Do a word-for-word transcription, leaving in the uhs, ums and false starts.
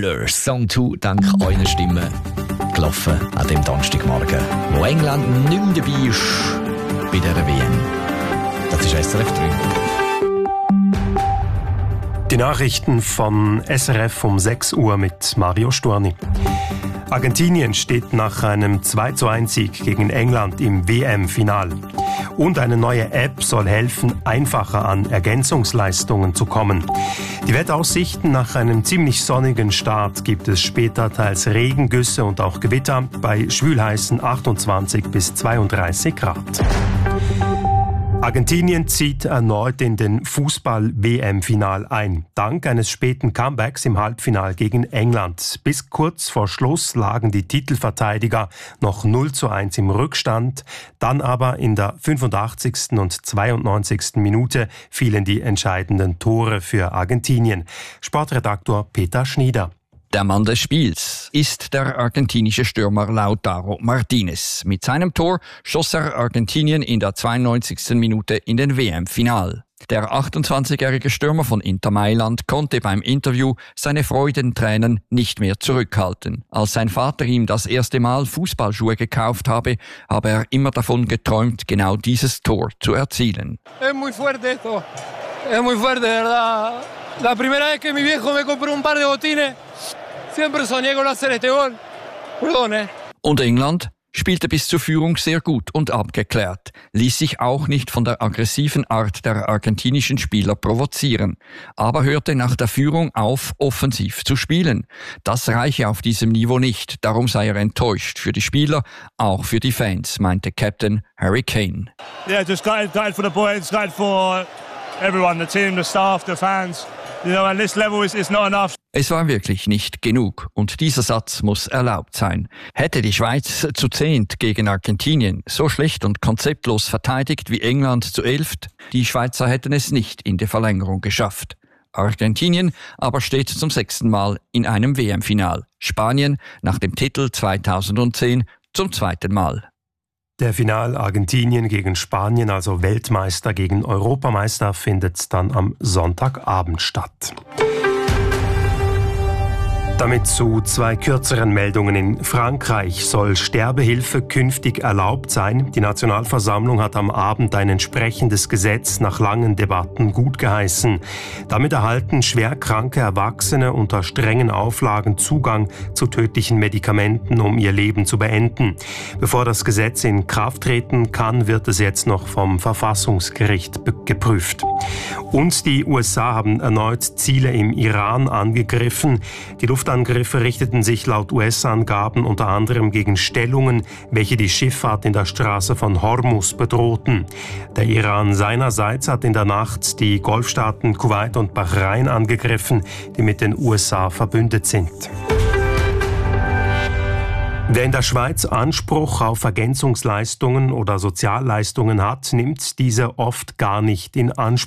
Müller, Song zwei, dank eurer Stimme gelaufen an dem Donnerstagmorgen, wo England nicht mehr dabei ist bei dieser W M. Das ist S R F drei. Die Nachrichten von S R F um sechs Uhr mit Mario Storni. Argentinien steht nach einem zwei zu eins Sieg gegen England im W M-Final. Und eine neue App soll helfen, einfacher an Ergänzungsleistungen zu kommen. Die Wetteraussichten: nach einem ziemlich sonnigen Start gibt es später teils Regengüsse und auch Gewitter bei schwülheißen achtundzwanzig bis zweiunddreißig Grad. Argentinien zieht erneut in den Fußball-W M-Final ein, dank eines späten Comebacks im Halbfinal gegen England. Bis kurz vor Schluss lagen die Titelverteidiger noch null zu eins im Rückstand. Dann aber in der fünfundachtzigsten und zweiundneunzigsten Minute fielen die entscheidenden Tore für Argentinien. Sportredaktor Peter Schnieder. Der Mann des Spiels ist der argentinische Stürmer Lautaro Martinez. Mit seinem Tor schoss er Argentinien in der zweiundneunzigsten Minute in den W M-Final. Der achtundzwanzigjährige Stürmer von Inter Mailand konnte beim Interview seine Freudentränen nicht mehr zurückhalten. Als sein Vater ihm das erste Mal Fußballschuhe gekauft habe, habe er immer davon geträumt, genau dieses Tor zu erzielen. Es muy fuerte esto. Es muy fuerte, de verdad. La primera vez que mi viejo me compró un par de botines, siempre soñé con hacer este gol. Perdón, eh. Und England spielte bis zur Führung sehr gut und abgeklärt, ließ sich auch nicht von der aggressiven Art der argentinischen Spieler provozieren, aber hörte nach der Führung auf, offensiv zu spielen. Das reiche auf diesem Niveau nicht, darum sei er enttäuscht für die Spieler, auch für die Fans, meinte Captain Harry Kane. Yeah, just gutted, gutted for the boys, gutted for everyone, the team, the staff, the fans. You know, at this level is it's not enough. Es war wirklich nicht genug und dieser Satz muss erlaubt sein. Hätte die Schweiz zu zehnt gegen Argentinien so schlecht und konzeptlos verteidigt wie England zu elft, die Schweizer hätten es nicht in der Verlängerung geschafft. Argentinien aber steht zum sechsten Mal in einem W M-Final. Spanien nach dem Titel zweitausendzehn zum zweiten Mal. Der Final Argentinien gegen Spanien, also Weltmeister gegen Europameister, findet dann am Sonntagabend statt. Damit zu zwei kürzeren Meldungen. In Frankreich soll Sterbehilfe künftig erlaubt sein. Die Nationalversammlung hat am Abend ein entsprechendes Gesetz nach langen Debatten gutgeheißen. Damit erhalten schwerkranke Erwachsene unter strengen Auflagen Zugang zu tödlichen Medikamenten, um ihr Leben zu beenden. Bevor das Gesetz in Kraft treten kann, wird es jetzt noch vom Verfassungsgericht geprüft. Und die U S A haben erneut Ziele im Iran angegriffen. Die Luftangriffe richteten sich laut U S-Angaben unter anderem gegen Stellungen, welche die Schifffahrt in der Straße von Hormuz bedrohten. Der Iran seinerseits hat in der Nacht die Golfstaaten Kuwait und Bahrain angegriffen, die mit den U S A verbündet sind. Wer in der Schweiz Anspruch auf Ergänzungsleistungen oder Sozialleistungen hat, nimmt diese oft gar nicht in Anspruch.